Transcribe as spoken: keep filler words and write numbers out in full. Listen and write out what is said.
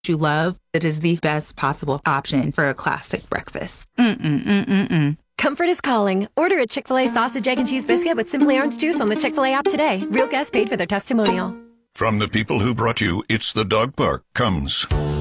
you love, it is the best possible option for a classic breakfast. Mm-mm-mm-mm-mm. Comfort is calling. Order a Chick-fil-A sausage, egg, and cheese biscuit with Simply Orange Juice on the Chick-fil-A app today. Real guests paid for their testimonial. From the people who brought you It's the Dog Park comes